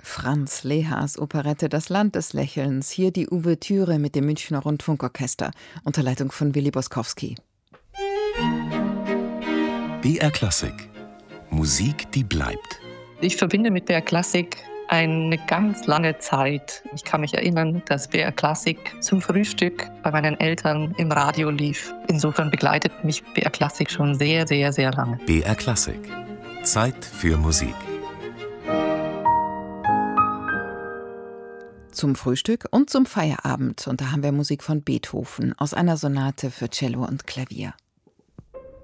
Franz Lehas Operette Das Land des Lächelns. Hier die Ouvertüre mit dem Münchner Rundfunkorchester unter Leitung von Willi Boskowski. BR Klassik. Musik, die bleibt. Ich verbinde mit BR Klassik eine ganz lange Zeit. Ich kann mich erinnern, dass BR Klassik zum Frühstück bei meinen Eltern im Radio lief. Insofern begleitet mich BR Klassik schon sehr, sehr, sehr lange. BR Klassik. Zeit für Musik. Zum Frühstück und zum Feierabend. Und da haben wir Musik von Beethoven aus einer Sonate für Cello und Klavier.